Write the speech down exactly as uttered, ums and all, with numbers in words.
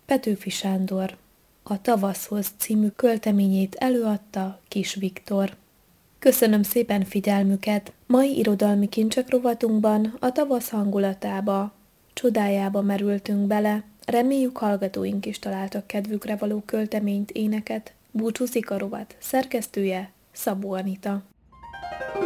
Petőfi Sándor. A Tavaszhoz című költeményét előadta Kiss Viktor. Köszönöm szépen figyelmüket! Mai irodalmi kincsek rovatunkban a tavasz hangulatába, csodájába merültünk bele. Reméljük, hallgatóink is találtak kedvükre való költeményt, éneket. Búcsúzik a rovat szerkesztője, Szabó Anita.